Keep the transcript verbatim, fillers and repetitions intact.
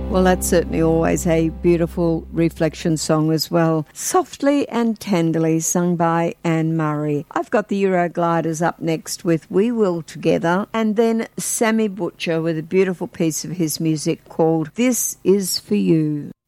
Well, that's certainly always a beautiful reflection song as well. Softly and Tenderly, sung by Anne Murray. I've got the Eurogliders up next with We Will Together, and then Sammy Butcher with a beautiful piece of his music called This Is For You.